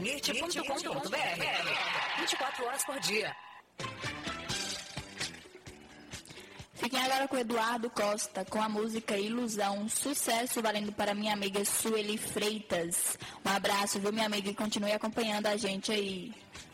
mirte.com.br. 24 horas por dia. Fiquem agora com o Eduardo Costa, com a música Ilusão, um sucesso valendo para minha amiga Sueli Freitas. Um abraço, viu, minha amiga, e continue acompanhando a gente aí.